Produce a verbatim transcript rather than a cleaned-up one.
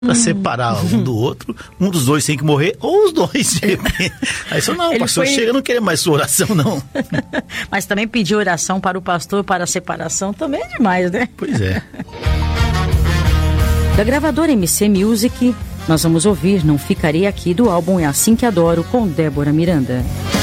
Para separar um do outro, um dos dois tem que morrer, ou os dois. Aí só não, o pastor foi... chega, não quer mais sua oração, não. Mas também pedir oração para o pastor para a separação também é demais, né? Pois é. Da gravadora M C Music, nós vamos ouvir Não Ficarei Aqui, do álbum É Assim Que Adoro, com Débora Miranda.